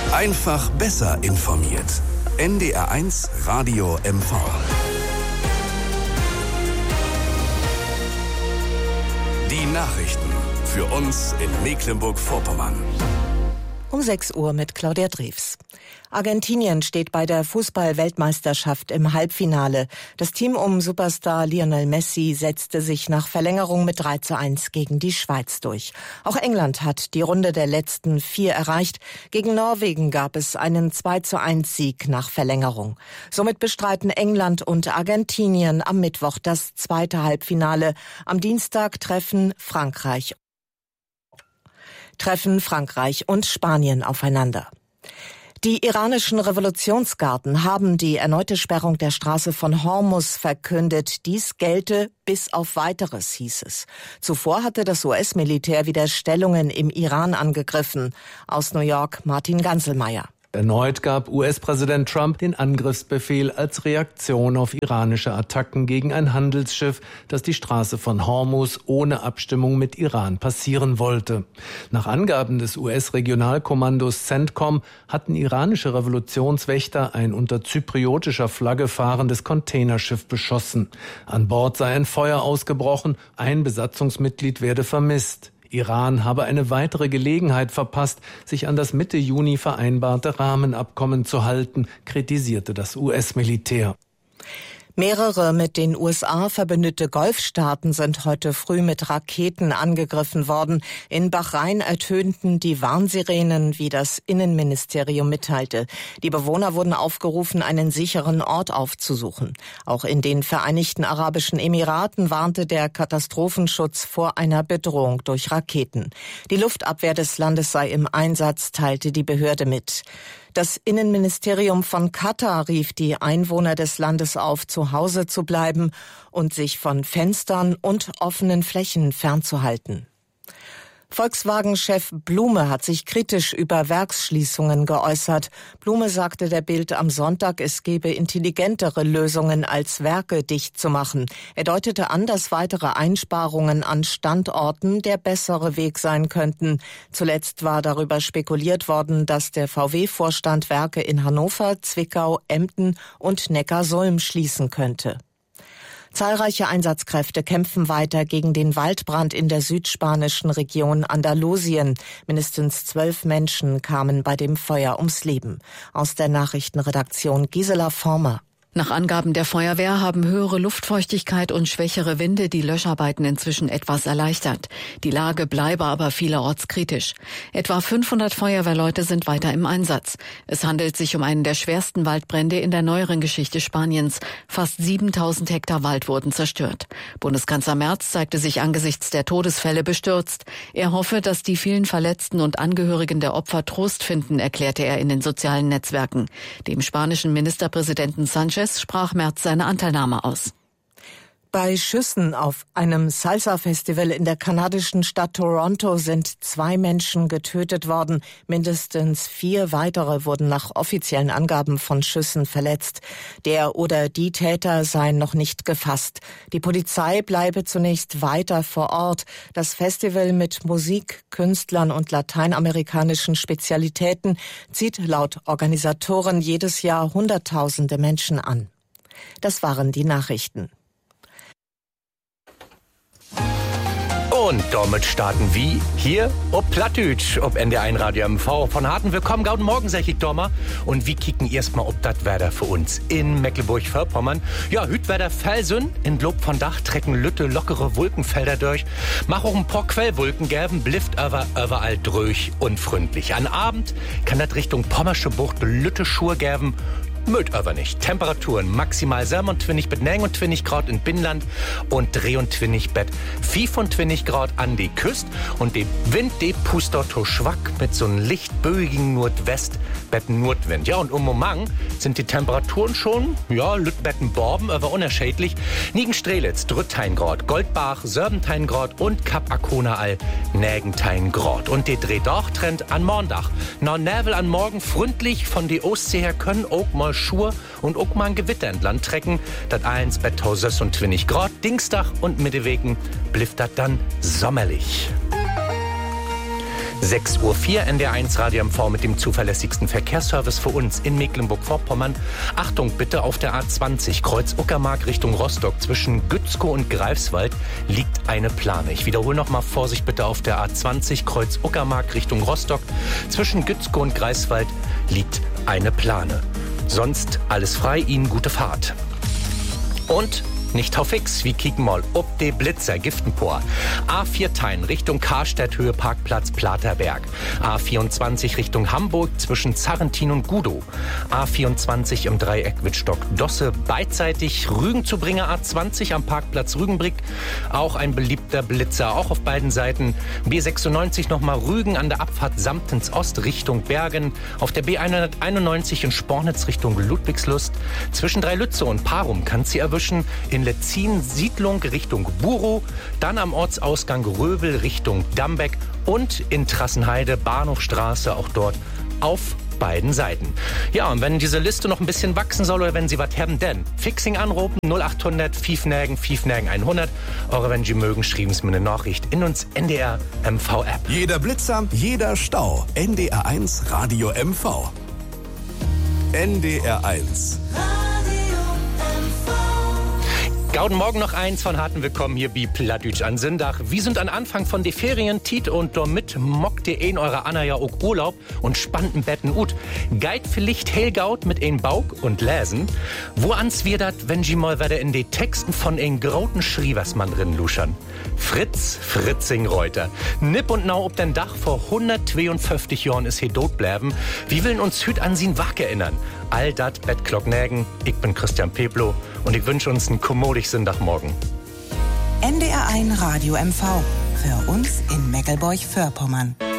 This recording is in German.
Einfach besser informiert. NDR1 Radio MV. Die Nachrichten für uns in Mecklenburg-Vorpommern. Um 6 Uhr mit Claudia Drews. Argentinien steht bei der Fußball-Weltmeisterschaft im Halbfinale. Das Team um Superstar Lionel Messi setzte sich nach Verlängerung mit 3:1 gegen die Schweiz durch. Auch England hat die Runde der letzten 4 erreicht. Gegen Norwegen gab es einen 2:1-Sieg nach Verlängerung. Somit bestreiten England und Argentinien am Mittwoch das zweite Halbfinale. Am Dienstag treffen Frankreich und Spanien aufeinander. Die iranischen Revolutionsgarden haben die erneute Sperrung der Straße von Hormuz verkündet. Dies gelte bis auf Weiteres, hieß es. Zuvor hatte das US-Militär wieder Stellungen im Iran angegriffen. Aus New York Martin Ganselmeier. Erneut gab US-Präsident Trump den Angriffsbefehl als Reaktion auf iranische Attacken gegen ein Handelsschiff, das die Straße von Hormuz ohne Abstimmung mit Iran passieren wollte. Nach Angaben des US-Regionalkommandos CENTCOM hatten iranische Revolutionswächter ein unter zypriotischer Flagge fahrendes Containerschiff beschossen. An Bord sei ein Feuer ausgebrochen, ein Besatzungsmitglied werde vermisst. Iran habe eine weitere Gelegenheit verpasst, sich an das Mitte Juni vereinbarte Rahmenabkommen zu halten, kritisierte das US-Militär. Mehrere mit den USA verbündete Golfstaaten sind heute früh mit Raketen angegriffen worden. In Bahrain ertönten die Warnsirenen, wie das Innenministerium mitteilte. Die Bewohner wurden aufgerufen, einen sicheren Ort aufzusuchen. Auch in den Vereinigten Arabischen Emiraten warnte der Katastrophenschutz vor einer Bedrohung durch Raketen. Die Luftabwehr des Landes sei im Einsatz, teilte die Behörde mit. Das Innenministerium von Katar rief die Einwohner des Landes auf, zu Hause zu bleiben und sich von Fenstern und offenen Flächen fernzuhalten. Volkswagen-Chef Blume hat sich kritisch über Werksschließungen geäußert. Blume sagte der Bild am Sonntag, es gebe intelligentere Lösungen als Werke dicht zu machen. Er deutete an, dass weitere Einsparungen an Standorten der bessere Weg sein könnten. Zuletzt war darüber spekuliert worden, dass der VW-Vorstand Werke in Hannover, Zwickau, Emden und Neckarsulm schließen könnte. Zahlreiche Einsatzkräfte kämpfen weiter gegen den Waldbrand in der südspanischen Region Andalusien. Mindestens 12 Menschen kamen bei dem Feuer ums Leben. Aus der Nachrichtenredaktion Gisela Former. Nach Angaben der Feuerwehr haben höhere Luftfeuchtigkeit und schwächere Winde die Löscharbeiten inzwischen etwas erleichtert. Die Lage bleibe aber vielerorts kritisch. Etwa 500 Feuerwehrleute sind weiter im Einsatz. Es handelt sich um einen der schwersten Waldbrände in der neueren Geschichte Spaniens. Fast 7000 Hektar Wald wurden zerstört. Bundeskanzler Merz zeigte sich angesichts der Todesfälle bestürzt. Er hoffe, dass die vielen Verletzten und Angehörigen der Opfer Trost finden, erklärte er in den sozialen Netzwerken. Dem spanischen Ministerpräsidenten Sánchez sprach Merz seine Anteilnahme aus. Bei Schüssen auf einem Salsa-Festival in der kanadischen Stadt Toronto sind 2 Menschen getötet worden. Mindestens 4 weitere wurden nach offiziellen Angaben von Schüssen verletzt. Der oder die Täter seien noch nicht gefasst. Die Polizei bleibe zunächst weiter vor Ort. Das Festival mit Musik, Künstlern und lateinamerikanischen Spezialitäten zieht laut Organisatoren jedes Jahr Hunderttausende Menschen an. Das waren die Nachrichten. Und damit starten wir hier ob Plattdeutsch, ob NDR1 Radio MV. Von harten Willkommen, guten Morgen, sag ich Dormer. Und wir kicken erstmal ob das Wetter für uns in Mecklenburg-Vorpommern. Ja, hüt Wetter Felsen, in Lob von Dach trecken Lütte lockere Wolkenfelder durch. Mach auch ein paar Quellwolken gäben, blifft aber überall dröch und freundlich. An Abend kann das Richtung Pommersche Bucht Lütte Schur gäben. Möd aber nicht. Temperaturen maximal 27 bis 29 Grad in Binnenland und 23 bis 25 Grad an die Küste. Und der Wind, der pust dort so schwack mit so einem leicht böigen Nordwest, betten Nordwind. Ja, und um Moment sind die Temperaturen schon, ja, Lüttbetten Borben, aber unterschiedlich. Nigen-Strelitz, 13 Grad, Goldbach, 17 Grad und Kap Arkona all 19 Grad. Und der Drehdoch-Trend an Montag. Na, Nebel an Morgen freundlich von der Ostsee her können auch mal Schur und auch mal ein Gewitter entlang trecken. Das eins bei 26 Grad, Dienstag und Mittewegen blifft das dann sommerlich. 6:04 Uhr, NDR1 Radio MV mit dem zuverlässigsten Verkehrsservice für uns in Mecklenburg-Vorpommern. Achtung bitte, auf der A20 Kreuz Uckermark Richtung Rostock zwischen Gützkow und Greifswald liegt eine Plane. Ich wiederhole nochmal, Vorsicht bitte, auf der A20 Kreuz Uckermark Richtung Rostock zwischen Gützkow und Greifswald liegt eine Plane. Sonst alles frei, Ihnen gute Fahrt. Und nicht auf fix, wie kicken mal ob de Blitzer Giftenpor. A4 Tein Richtung Karstedt Höhe Parkplatz Platerberg. A24 Richtung Hamburg zwischen Zarrentin und Gudow. A24 im Dreieck Wittstock Dosse beidseitig Rügen zu Bringer. A20 am Parkplatz Rügenbrück. Auch ein beliebter Blitzer, auch auf beiden Seiten. B96 nochmal Rügen an der Abfahrt Samtens Ost Richtung Bergen. Auf der B191 in Spornitz Richtung Ludwigslust. Zwischen Dreilütze und Parum kann sie erwischen. In Letzin Siedlung Richtung Burow, dann am Ortsausgang Röbel Richtung Dambeck und in Trassenheide Bahnhofstraße, auch dort auf beiden Seiten. Ja, und wenn diese Liste noch ein bisschen wachsen soll oder wenn Sie was haben, denn Fixing anrufen 0800 5nägen 100. Oder wenn Sie mögen, schreiben Sie mir eine Nachricht in uns NDR MV App. Jeder Blitzer, jeder Stau. NDR1 Radio MV. NDR1. Gauden Morgen noch eins von harten Willkommen hier bei Plattdütsch an Sindach. Wir sind an Anfang von de Ferien, Tiet und damit mockt ihr in eurer Anna ja auch Urlaub und spannten Betten ut. Geit vielleicht Helgaut mit ein Bauk und Lesen. Wo ans wir dat, wenn sie mal wieder in de Texten von ein grauten Schrieversmann drin luschern. Fritzing-Reuter. Nipp und nau ob den Dach vor 152 Jahren ist he dot bleiben. Wir willen uns hüt an sin Wag erinnern. All dat Bettklocknägen. Ich bin Christian Peplo und ich wünsche uns einen kommodig Sonntagmorgen. NDR1 Radio MV. Für uns in Mecklenburg-Vorpommern.